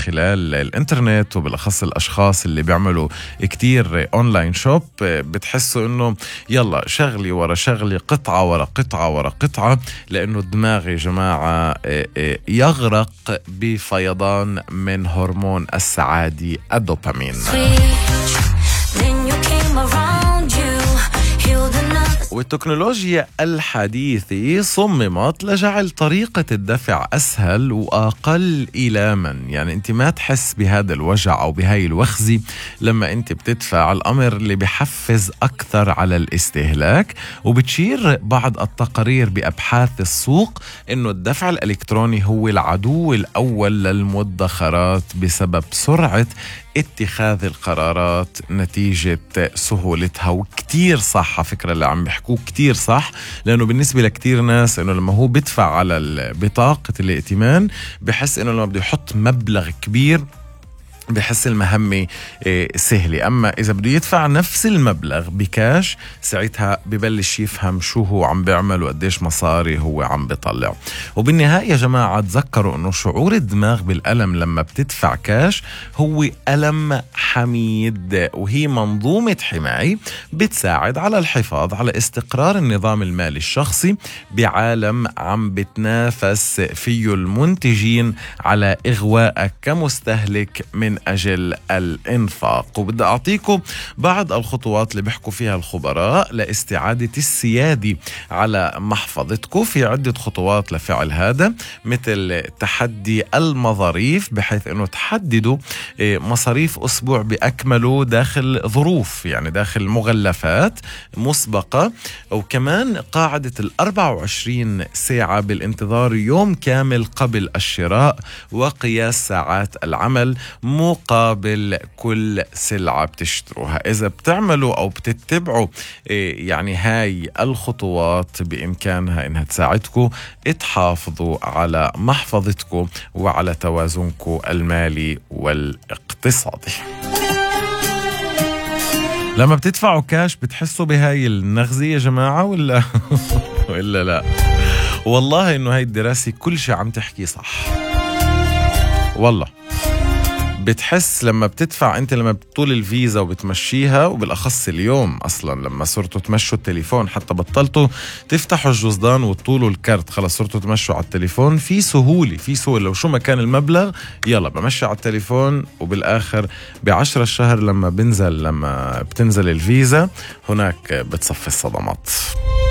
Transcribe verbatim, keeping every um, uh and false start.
خلال الانترنت، وبالأخص الأشخاص اللي بيعملوا كتير أونلاين شوب بتحسوا إنه يلا شغلي ورا شغلي، قطعة ورا قطعة ورا قطعة، لأنه الدماغ يا جماعة يغرق بفيضان من هرمون السعادة الدوبامين. والتكنولوجيا الحديثة صممت لجعل طريقة الدفع أسهل وأقل إيلاما، يعني أنت ما تحس بهذا الوجع أو بهاي الوخزة لما أنت بتدفع، الأمر اللي بيحفز أكثر على الاستهلاك. وبتشير بعض التقارير بأبحاث السوق أنه الدفع الإلكتروني هو العدو الأول للمدخرات بسبب سرعة اتخاذ القرارات نتيجة سهولتها. وكتير صح على فكرة اللي عم بيحكوه، كتير صح، لأنه بالنسبة لكتير ناس إنه لما هو بدفع على بطاقة الائتمان بحس إنه لما بده يحط مبلغ كبير بحس المهمة سهلة. أما إذا بده يدفع نفس المبلغ بكاش ساعتها ببلش يفهم شو هو عم بيعمل وقديش مصاري هو عم بيطلع. وبالنهاية يا جماعة تذكروا أنه شعور الدماغ بالألم لما بتدفع كاش هو ألم حميد، وهي منظومة حماية بتساعد على الحفاظ على استقرار النظام المالي الشخصي بعالم عم بتنافس فيه المنتجين على إغواءك كمستهلك من أجل الإنفاق. وبدي أعطيكم بعض الخطوات اللي بيحكوا فيها الخبراء لاستعادة السيادة على محفظتكم. في عدة خطوات لفعل هذا، مثل تحدي المظاريف، بحيث أنه تحددوا مصاريف أسبوع بأكمله داخل ظروف، يعني داخل مغلفات مسبقة. وكمان قاعدة الأربع وعشرين ساعة بالانتظار يوم كامل قبل الشراء، وقياس ساعات العمل مقابل كل سلعة بتشتروها. إذا بتعملوا أو بتتبعوا يعني هاي الخطوات بإمكانها إنها تساعدكم تحافظوا على محفظتكم وعلى توازنكم المالي والاقتصادي. لما بتدفعوا كاش بتحسوا بهاي النغزة يا جماعة ولا ولا لا؟ والله إنه هاي الدراسة كل شيء عم تحكي صح والله. بتحس لما بتدفع انت لما بتطول الفيزا وبتمشيها، وبالأخص اليوم أصلا لما صرتوا تمشوا التليفون، حتى بطلتوا تفتحوا الجزدان وتطولوا الكارت، خلاص صرتوا تمشوا على التليفون. في سهولة في سهولة لو شو ما كان المبلغ يلا بمشي على التليفون. وبالآخر بعشرة الشهر لما بنزل لما بتنزل الفيزا هناك بتصفي الصدمات.